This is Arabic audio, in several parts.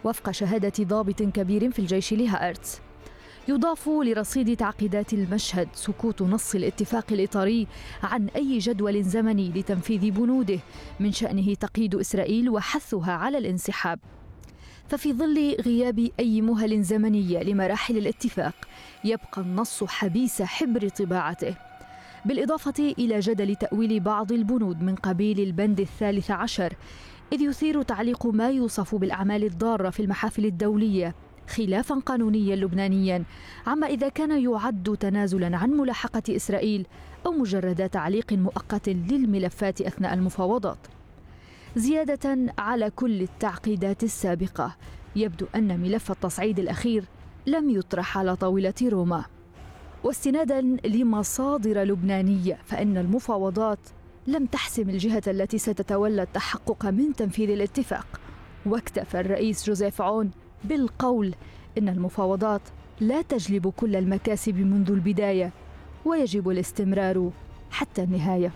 وفق شهادة ضابط كبير في الجيش لهارتز. يضاف لرصيد تعقيدات المشهد سكوت نص الاتفاق الإطاري عن أي جدول زمني لتنفيذ بنوده من شأنه تقييد إسرائيل وحثها على الانسحاب. ففي ظل غياب أي مهل زمنية لمراحل الاتفاق يبقى النص حبيس حبر طباعته، بالإضافة إلى جدل تأويل بعض البنود من قبيل البند 13، إذ يثير تعليق ما يوصف بالأعمال الضارة في المحافل الدولية خلافا قانونيا لبنانيا عما إذا كان يعد تنازلا عن ملاحقة إسرائيل أو مجرد تعليق مؤقت للملفات أثناء المفاوضات. زيادة على كل التعقيدات السابقة، يبدو أن ملف التصعيد الأخير لم يطرح على طاولة روما. واستنادا لمصادر لبنانية فإن المفاوضات لم تحسم الجهة التي ستتولى التحقق من تنفيذ الاتفاق، واكتفى الرئيس جوزيف عون بالقول إن المفاوضات لا تجلب كل المكاسب منذ البداية ويجب الاستمرار حتى النهاية.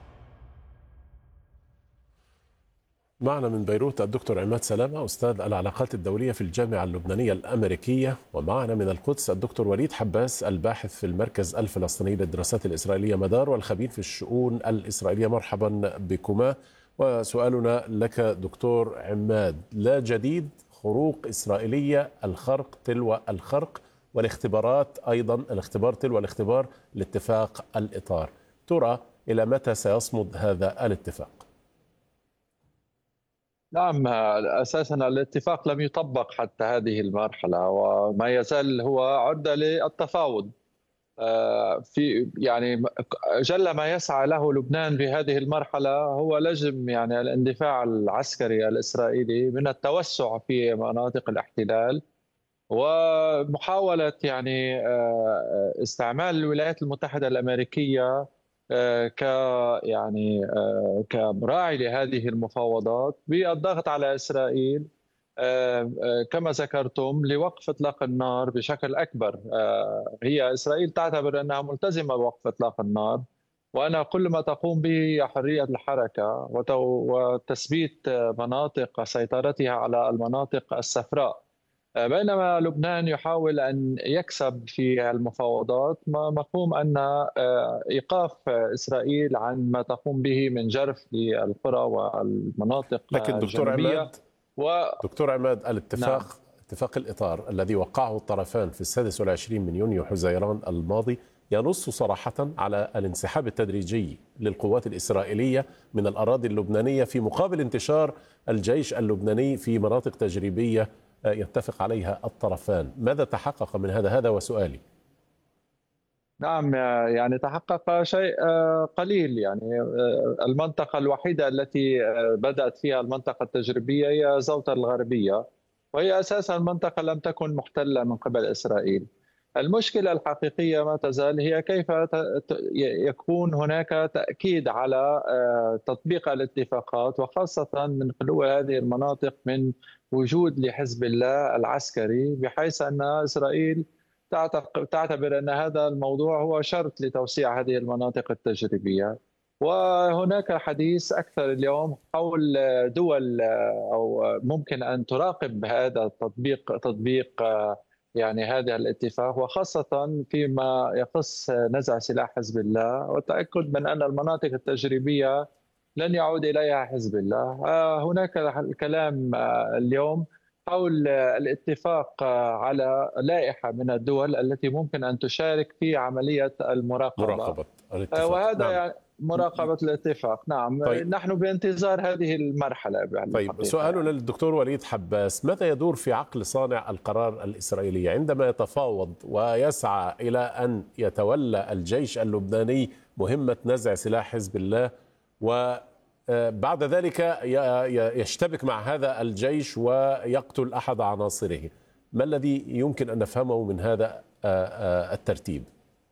معنا من بيروت الدكتور عماد سلامة أستاذ العلاقات الدولية في الجامعة اللبنانية الأمريكية، ومعنا من القدس الدكتور وليد حباس الباحث في المركز الفلسطيني للدراسات الإسرائيلية مدار والخبير في الشؤون الإسرائيلية. مرحبا بكما. وسؤالنا لك دكتور عماد: لا جديد، خروق إسرائيلية، الخرق تلو الخرق، والاختبارات أيضا، الاختبار تلو الاختبار لاتفاق الإطار. ترى إلى متى سيصمد هذا الاتفاق؟ نعم، أساسا الاتفاق لم يطبق حتى هذه المرحلة، وما يزال هو عرضة للتفاوض. في يعني جل ما يسعى له لبنان في هذه المرحلة هو لجم يعني الاندفاع العسكري الإسرائيلي من التوسع في مناطق الاحتلال، ومحاولة يعني استعمال الولايات المتحدة الأمريكية ك يعني كمراعي لهذه المفاوضات بالضغط على إسرائيل كما ذكرتم لوقف إطلاق النار بشكل أكبر. هي إسرائيل تعتبر أنها ملتزمة بوقف إطلاق النار، وأن كل ما تقوم به هي حرية الحركة وتثبيت مناطق سيطرتها على المناطق الصفراء، بينما لبنان يحاول أن يكسب في المفاوضات مفهوم أن إيقاف إسرائيل عن ما تقوم به من جرف للقرى والمناطق لكن دكتور عماد الاتفاق نعم. اتفاق الإطار الذي وقعه الطرفان في 26 من يونيو حزيران الماضي ينص صراحة على الانسحاب التدريجي للقوات الإسرائيلية من الأراضي اللبنانية في مقابل انتشار الجيش اللبناني في مناطق تجريبية يتفق عليها الطرفان. ماذا تحقق من هذا؟ هذا وسؤالي. نعم، يعني تحقق شيء قليل. يعني المنطقة الوحيدة التي بدأت فيها المنطقة التجريبية هي زوطة الغربية، وهي أساسا منطقة لم تكن محتلة من قبل إسرائيل. المشكلة الحقيقية ما تزال هي كيف يكون هناك تأكيد على تطبيق الاتفاقات، وخاصة من خلو هذه المناطق من وجود لحزب الله العسكري، بحيث أن إسرائيل تعتبر أن هذا الموضوع هو شرط لتوسيع هذه المناطق التجريبية. وهناك حديث أكثر اليوم حول دول أو ممكن أن تراقب هذا تطبيق يعني هذا الاتفاق، وخاصة فيما يخص نزع سلاح حزب الله والتأكد من أن المناطق التجريبية لن يعود إليها حزب الله. هناك الكلام اليوم حول الاتفاق على لائحة من الدول التي ممكن أن تشارك في عملية مراقبة الاتفاق. وهذا نعم. يعني مراقبة الاتفاق. نعم. طيب. نحن بانتظار هذه المرحلة. طيب، سؤالنا للدكتور وليد حباس: ماذا يدور في عقل صانع القرار الإسرائيلي عندما يتفاوض ويسعى إلى أن يتولى الجيش اللبناني مهمة نزع سلاح حزب الله، وبعد ذلك يشتبك مع هذا الجيش ويقتل أحد عناصره؟ ما الذي يمكن أن نفهمه من هذا الترتيب؟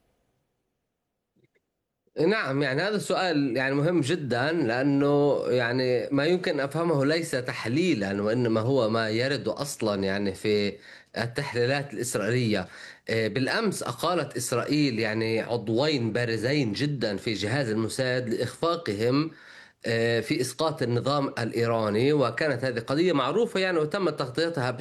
نعم، يعني هذا السؤال يعني مهم جدا، لأنه يعني ما يمكن أفهمه ليس تحليلا، وإنما هو ما يرد أصلا يعني في التحليلات الإسرائيلية. بالأمس أقالت إسرائيل يعني عضوين بارزين جدا في جهاز الموساد لإخفاقهم في إسقاط النظام الإيراني، وكانت هذه قضية معروفة يعني وتم تغطيتها